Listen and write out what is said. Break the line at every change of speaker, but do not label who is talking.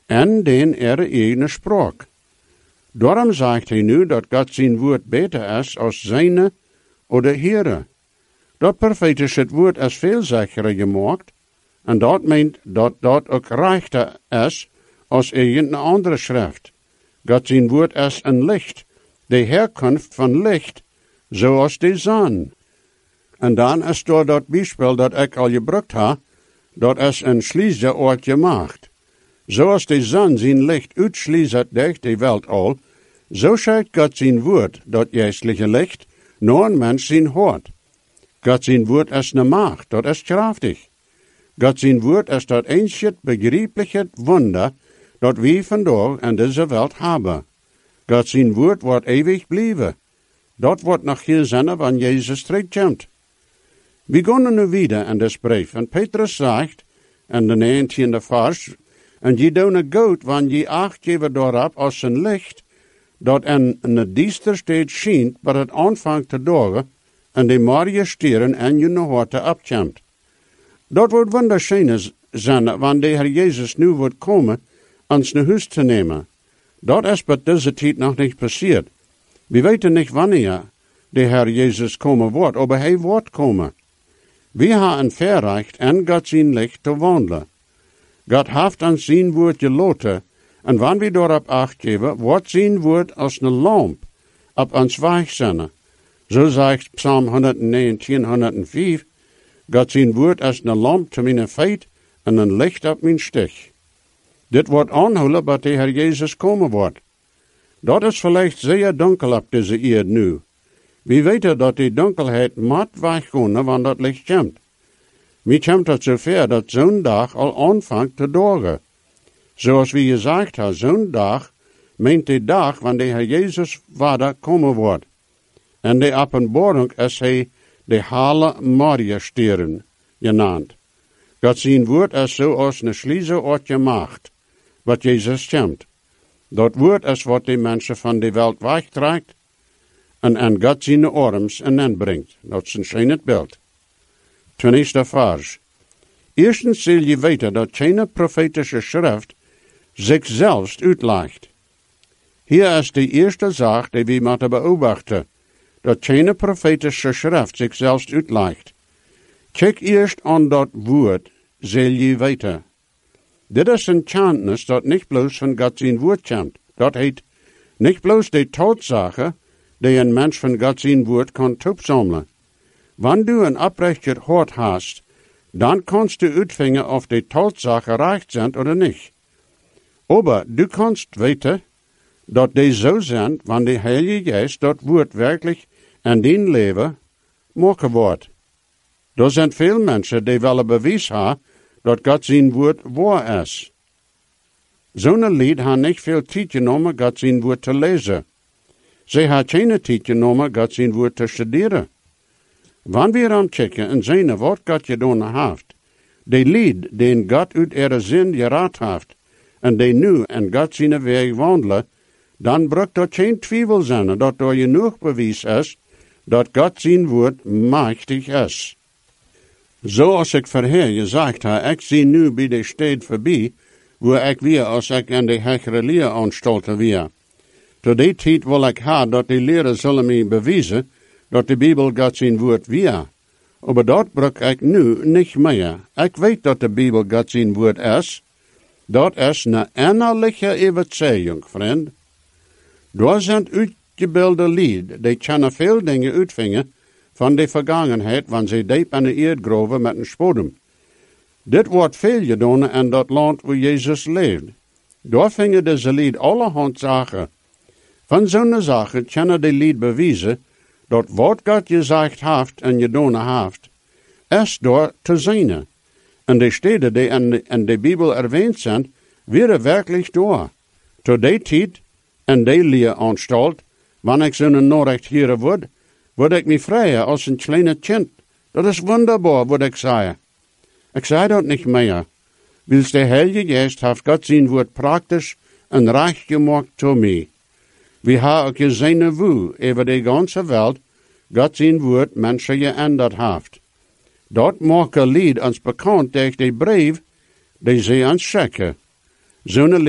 en den eigen spraak. Daarom zegt hij nu dat God zijn woord beter is als zijne oder Heere. Dat prophetische woord is veelzekerder gemaakt, en dat meent dat ook rechter is als een andere schrift. God zijn woord is een licht, de herkomst van licht, zoals de zon. En dan is door dat bijspel dat ik al gebruikt heb, dat is een sliezer oort gemaakt. Zoals de zon zijn licht uitslieset durch de welt al, zo schijnt God zijn woord, dat geestliche licht, naar een mens zijn hoort. God zijn woord is een macht, dat is krachtig. God zijn woord is dat eensje begrijpelijke wonder, dat wij vandaag in deze welt hebben. God zijn woord wordt eeuwig blijven. Dat wordt nog heel zinnen wanneer Jezus terugkomt. We gaan nu weer in deze brief, en Petrus zegt, in de 19e vers, en je doen het goed, wanneer je acht geven daarop als een licht, dat in een diester steed schijnt, maar het aanvangt te dagen, en de morgen stieren en je harten opkomt. Dat wordt wonderschijn zijn, wanneer de Heer Jezus nu wordt komen, ons naar huis te nemen. Dat is bij deze tijd nog niet passiert. We weten niet wanneer de Heer Jezus komen wordt, maar hij wordt komen. We hebben een verrecht en God zijn licht te wandelen. God heeft ons zijn woord geloten, en wanneer we daarop acht geven, wordt zijn woord als een lamp op ons weg zijn. Zo zegt Psalm 119, 105, God zijn woord is een lamp te mijn voet en een licht op mijn stich. Dit wordt aanhouden dat de Heer Jezus komen wordt. Dat is vielleicht zeer donker op deze aarde nu. We weten dat die donkerheid mat weggaan, wanneer dat licht komt. Wie komt het zover dat zo'n dag al aanvangt te dagen. Zoals we gezegd hebben, zo'n dag meent de dag wanneer de Heer Jezus vader komen wordt. En de openbaring is hij de hele morgenstieren genaamd. God zijn woord is zoals een sliezer wordt gemaakt, wat Jezus komt. Dat woord is wat de mensen van de wereld wegtrekt en God zijn arms en inbrengt. Dat is een schijn beeld. 20e vers. Eerstens zul je weten dat geen profetische schrift zichzelf uitlegt. Hier is de eerste zaak die we moeten beobachten, dat geen profetische schrift zichzelf uitlegt. Kijk eerst aan dat woord, zul je weten. Dit is een kennis dat niet bloos van God zijn woord komt. Dat heet niet bloos de Tatsache die een mens van God zijn woord kan opzamelen. Wanneer du een oprecht hart hast, dan kannst du uitvinden of de Tatsache recht zijn of niet. Aber du kannst weten dat die zo zijn, wanneer de Heilige Geest dat woord werkelijk in dien leven maken wordt. Er zijn veel mensen die willen bewijs hebben dat God zijn woord waar is. Zo'n lied heeft niet veel tijd genomen God zijn woord te lezen. Ze heeft geen tijd genomen God zijn woord te studeren. Wanneer we aankijken en zien wat God gedaan heeft, de lied die God uit ihre zin geraad heeft, en die nu in God zijn weg wandelen, dan brukt dat geen twijfel zijn dat er genoeg bewijs is dat God zijn woord machtig is. Zoals ik voorheen gezegd heb, ik zie nu bij de stad voorbij, waar ik weer als ik in de hegere leeranstalten weer. Tot die tijd wil ik hebben dat de leren zullen mij bewijzen dat de Bijbel God zijn woord weer. Maar dat bruk ik nu niet meer. Ik weet dat de Bijbel God zijn woord is. Dat is een innerlijke overtuiging, vriend. Daar zijn uitgebeelde lieden, die kunnen veel dingen uitvingen van de vergangenheid, wanneer ze diep in de eerd groven met een spodem. Dit wordt veel gedaan in dat land waar Jezus leeft. Daar vingen deze lied allerhand zaken. Van zo'n zaken kunnen de lied bewijzen dat wat God gezegd heeft en gedaan heeft, is door te zijn. En de steden die in de Bijbel erwähnt zijn, waren werkelijk door. Tot die tijd, in die leeranstalt, wanneer ik zo'n Nachricht hier word ik me vrijer als een kleine kind. Dat is wonderbaar, wat ik zei. Ik zei dat niet meer. Wils de Heilige Geest heeft God zijn woord praktisch en recht gemaakt voor mij. We hebben ook gezien hoe over de ganze wereld God zijn woord mensen geändert heeft. Dat maakt lied ons bekend durch de brief die ze ons schicken. Zo'n